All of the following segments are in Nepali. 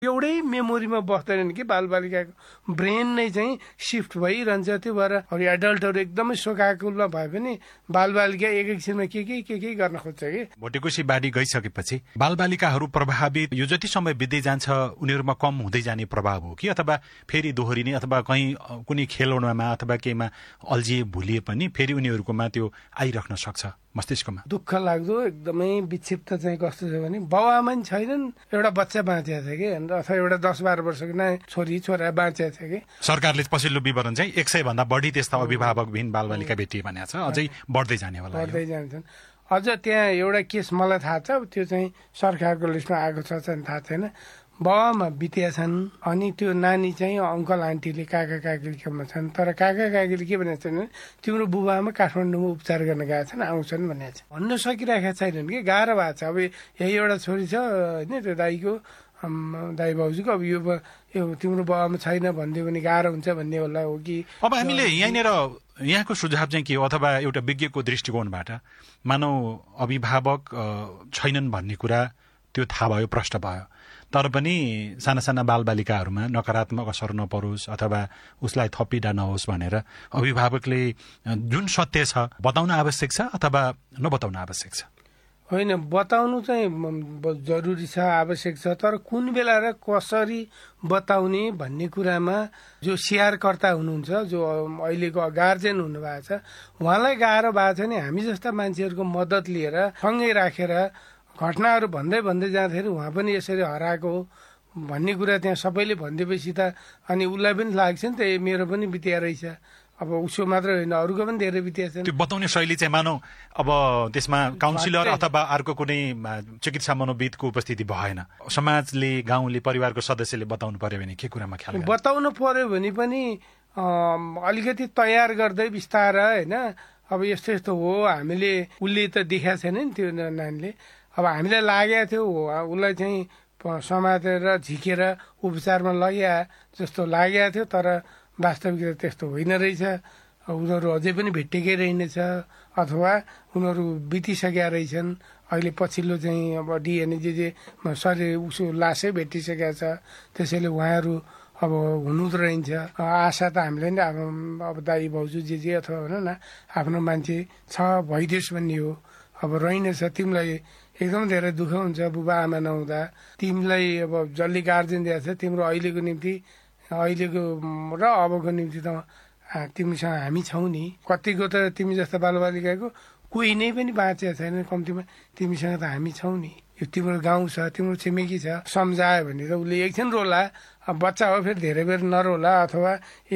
एउटै मेमोरीमा बस्दैनन् कि बालबालिकाको ब्रेन नै चाहिँ सिफ्ट भइरहन्छ। त्यो भएर एडल्टहरू एकदमै शोकाकुलमा भए पनि बालबालिका एकैछिनमा के गर्न खोज्छ कि। भोटेकोसी बाढी गइसकेपछि बालबालिकाहरू प्रभावित यो जति समय बित्दै जान्छ उनीहरूमा कम हुँदै जाने प्रभाव हो कि अथवा फेरि दोहोरिने अथवा कहीँ कुनै खेलौनामा अथवा केहीमा अल्झिए भुलिए पनि फेरि उनीहरूकोमा त्यो आइराख्न सक्छ मस्तिष्कमा? दुःख लाग्दो एकदमै विक्षिप्त चाहिँ कस्तो छ भने बाबुआमा नि छैनन्, एउटा बच्चा बाँचेको छ कि, अथवा एउटा 10-12 वर्षको नयाँ छोरी छोरा बाँचेको छ कि। सरकारले पछिल्लो विवरण चाहिँ 100 भन्दा बढी त्यस्ता अभिभावकविहीन बालबालिका भेटिए भनेको छ, अझै बढ्दै जाने होला। बढ्दै जान्छन्। अझ त्यहाँ एउटा केस मलाई थाहा छ, त्यो चाहिँ सरकारको लिस्टमा आएको छ चाहिँ थाहा छैन। बाबामा बितेका छन् अनि त्यो नानी चाहिँ अङ्कल आन्टीले काका काकीकोमा छन्, तर काका काकीले के भनेको छन्, तिम्रो बुबामा काठमाडौँमा उपचार गर्न गएका छन्, आउँछन् भनेको छ। भन्न सकिरहेका छैनन् कि, गाह्रो भएको छ। अब यही एउटा छोरी छ होइन, त्यो दाई भाउजूको, अब यो तिम्रो बाबामा छैन भनिदियो भने गाह्रो हुन्छ भन्ने होला हो कि। अब हामीले यहाँको सुझाव चाहिँ के हो, अथवा एउटा विज्ञको दृष्टिकोणबाट मानौ अभिभावक छैनन् भन्ने कुरा त्यो थाहा भयो, प्रष्ट भयो, तर पनि साना साना बालबालिकाहरूमा नकारात्मक असर नपरोस् अथवा उसलाई थपिडा नहोस् भनेर अभिभावकले जुन सत्य छ बताउन आवश्यक छ अथवा नबताउन आवश्यक छ? होइन, बताउनु चाहिँ जरुरी छ, आवश्यक छ, तर कुन बेला र कसरी बताउने भन्ने कुरामा जो स्याहारकर्ता हुनुहुन्छ, जो अहिलेको गार्जेन हुनुभएको छ, उहाँलाई गाह्रो भएको छ नि। हामी जस्ता मान्छेहरूको मद्दत लिएर सँगै राखेर घटनाहरू भन्दै जाँदाखेरि उहाँ पनि यसरी हराएको हो भन्ने कुरा त्यहाँ सबैले भनिदिएपछि त अनि उसलाई पनि लाग्छ नि त, मेरो पनि बितिया रहेछ। अब उसको मात्र होइन, अरूको पनि धेरै बितिया छन्। त्यो बताउने शैली चाहिँ मानौ अब त्यसमा काउन्सिलर अथवा अर्को कुनै चिकित्सा मनोविदको उपस्थिति भएन, समाजले, गाउँले, परिवारको सदस्यले बताउनु पर्यो भने के कुरामा ख्याल? बताउनु पर्यो भने पनि अलिकति तयार गर्दै बिस्तार होइन, अब यस्तो हो, हामीले उसले त देखाएको छैन नि त्यो नानीले, अब हामीलाई लागेको थियो उसलाई चाहिँ समातेर झिकेर उपचारमा लग्या जस्तो लागेको थियो, तर वास्तविकता त्यस्तो होइन रहेछ। उनीहरू अझै पनि भेटेकै रहेनछ अथवा उनीहरू बितिसकेका रहेछन्। अहिले पछिल्लो चाहिँ अब डिएनए शरीर उसको लासै भेटिसकेका छ, त्यसैले उहाँहरू अब हुनु त रहन्छ। आशा त हामीले नि अब दाई भाउजू अथवा भनौँ न आफ्नो मान्छे छ भइदियोस् भन्ने हो। अब रहेनछ, तिमीलाई एकदम धेरै दुःख हुन्छ बुबा आमा नहुँदा। तिमीलाई अब जसले गार्जेन दिएको छ तिम्रो अहिलेको निम्ति, अहिलेको र अबको निम्ति त तिमीसँग हामी छौँ नि। कतिको त तिमी जस्ता बालबालिकाको कोही नै पनि बाँचेको छैन, कम्तीमा तिमीसँग त हामी छौँ नि। यो तिम्रो गाउँ छ, तिम्रो छिमेकी छ, सम्झायो भने त उसले एकछिन रोला, बच्चा हो फेरि धेरै बेर नरोला अथवा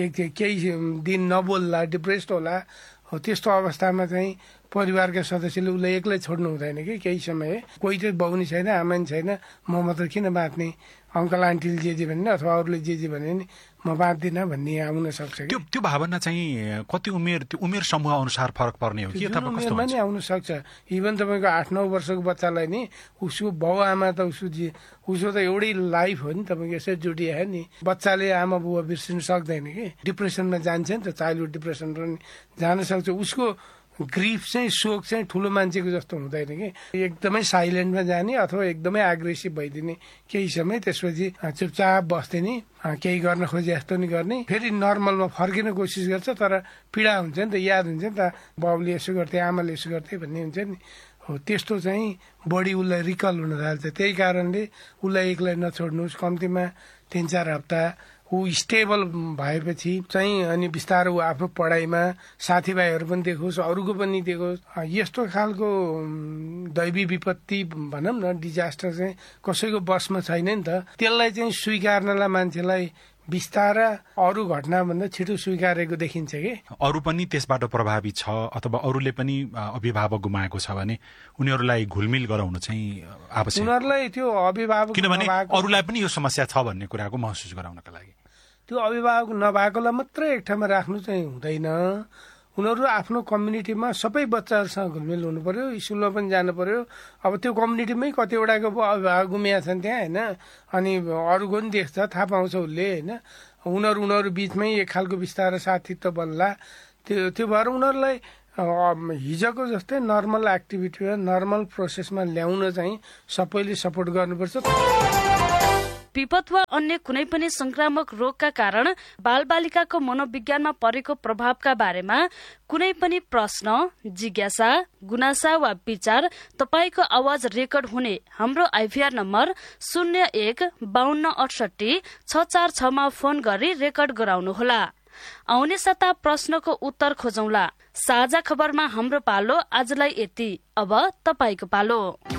केही दिन नबोल्ला, डिप्रेस्ड होला। हो त्यस्तो अवस्थामा चाहिँ परिवारका सदस्यले उसलाई एक्लै छोड्नु हुँदैन कि केही समय। कोही चाहिँ बाउ नि छैन, आमा नि छैन, म मात्र किन बाँच्ने, अङ्कल आन्टीले जे भने अथवा अरूले जे भने नि म बाँच्दिनँ भन्ने आउन सक्छ। त्यो भावना चाहिँ कति उमेर समूह अनुसार फरक पर्ने हो कि अथवा कस्तो उमेरमा नि आउन सक्छ। इभन तपाईँको 8-9 वर्षको बच्चालाई नि उसको बाउ आमा त उसको त एउटै लाइफ हो नि, तपाईँको यसै जुटिया नि। बच्चाले आमा बुवा बिर्सिनु सक्दैन कि, डिप्रेसनमा जान्छ नि त, चाइल्डहुड डिप्रेसन पनि जान सक्छ। उसको ग्रिफ चाहिँ, शोक चाहिँ ठुलो मान्छेको जस्तो हुँदैन कि, एकदमै साइलेन्टमा जाने अथवा एकदमै एग्रेसिभ भइदिने केही समय, त्यसपछि चुपचाप बस्दिने, केही गर्न खोजे जस्तो नि गर्ने, फेरि नर्मलमा फर्किन कोसिस गर्छ। तर पीडा हुन्छ नि त, याद हुन्छ नि त, बाउले यसो गर्थे, आमाले यसो गर्थे भन्ने हुन्छ नि। हो त्यस्तो चाहिँ बढी उसलाई रिकल हुन थाल्छ। त्यही कारणले उसलाई एक्लै नछोड्नुहोस्, कम्तीमा 3-4 हप्ता ऊ स्टेबल भएपछि चाहिँ अनि बिस्तारै ऊ आफ्नो पढाइमा साथीभाइहरू पनि देखोस्, अरूको पनि देखोस्। यस्तो खालको दैवी विपत्ति भनौँ न, डिजास्टर चाहिँ कसैको बसमा छैन नि त। त्यसलाई चाहिँ स्वीकार्नलाई मान्छेलाई बिस्तारा अरू घटनाभन्दा छिटो स्वीकारेको देखिन्छ कि। अरू पनि त्यसबाट प्रभावित छ अथवा अरूले पनि अभिभावक गुमाएको छ भने उनीहरूलाई घुलमिल गराउनु चाहिँ आवश्यक। उनीहरूलाई त्यो अभिभावक, किनभने अरूलाई पनि यो समस्या छ भन्ने कुराको महसुस गराउनका लागि त्यो अभिभावक नभएकोलाई मात्रै एक ठाउँमा राख्नु चाहिँ हुँदैन। उनीहरू आफ्नो कम्युनिटीमा सबै बच्चाहरूसँग घुलमिल हुनु पर्यो, स्कुलमा पनि जानु पर्यो। अब त्यो कम्युनिटीमै कतिवटाको अभिभावक गुमिया छन् त्यहाँ होइन, अनि अरूको पनि देख्छ, थाहा पाउँछ उसले होइन। उनीहरू बिचमै एक खालको बिस्तारै साथीत्व बन्ला। त्यो भएर उनीहरूलाई हिजोको जस्तै नर्मल एक्टिभिटीमा, नर्मल प्रोसेसमा ल्याउन चाहिँ सबैले सपोर्ट गर्नुपर्छ। विपद वा अन्य कुनै पनि संक्रामक रोगका कारण बालबालिकाको मनोविज्ञानमा परेको प्रभावका बारेमा कुनै पनि प्रश्न, जिज्ञासा, गुनासा वा विचार तपाईको आवाज रेकर्ड हुने हाम्रो आइभीआर नम्बर 0152686646 मा फोन गरी रेकर्ड गराउनुहोला। आउने साता प्रश्नको उत्तर खोजौंला। साझा खबरमा हाम्रो पालो आजलाई यति। अब तपाईको पालो।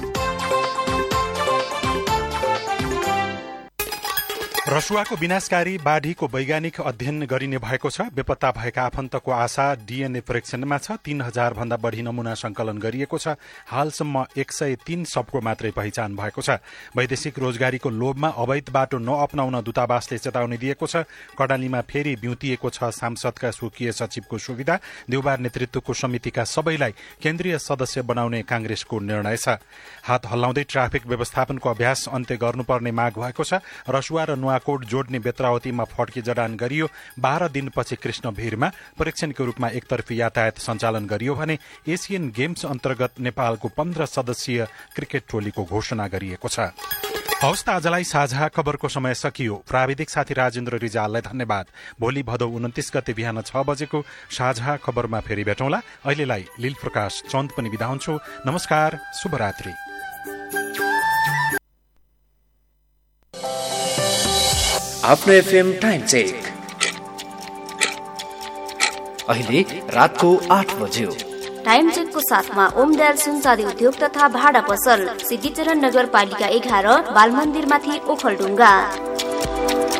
रसुवाको विनाशकारी बाढीको वैज्ञानिक अध्ययन गरिने भएको छ। बेपत्ता भएका आफन्तको आशा डीएनए परीक्षणमा छ। 3000 भन्दा बढ़ी नमूना संकलन गरिएको छ। हालसम्म 103 सबको मात्रै पहिचान भएको छ। वैदेशिक रोजगारीको लोभमा अवैध बाटो नअपनाउन दूतावासले चेतावनी दिएको छ। कडालीमा फेरि बिउतिएको छ सांसदका स्वकीय सचिवको सुविधा। देउबार नेतृत्वको समितिका सबैलाई केन्द्रीय सदस्य बनाउने कांग्रेसको निर्णय छ। हात हल्लाउँदै ट्राफिक व्यवस्थापनको अभ्यास अन्त्य गर्नुपर्ने माग भएको छ। रसुवा र नुवाकोट जोड्ने बेत्रावतीमा फड्के जडान गरियो। 12 दिनपछि कृष्णभिरमा परीक्षणको रूपमा एकतर्फी यातायात सञ्चालन गरियो भने एशियन गेम्स अन्तर्गत नेपालको 15 सदस्यीय क्रिकेट टोलीको घोषणा गरिएको छ। हवस् त आजलाई साझा खबरको समय सकियो। प्राविधिक साथी राजेन्द्र रिजाललाई धन्यवाद। भोलि भदौ 29 गते बिहान 6 बजेको साझा खबरमा फेरि भेटौँला। अहिलेलाई लील प्रकाश चन्द पनि बिदा हुन्छु। नमस्कार, शुभरात्रि। आफ्नो एफएम टाइम चेक अहिले रातको 8 बज्यो। टाइम चेकको साथमा ओमदयाल सुनचाँदी उद्योग तथा भाडा पसल, सिद्धिचरण नगरपालिका 11, बालमन्दिरमाथि ओखलढुङ्गा।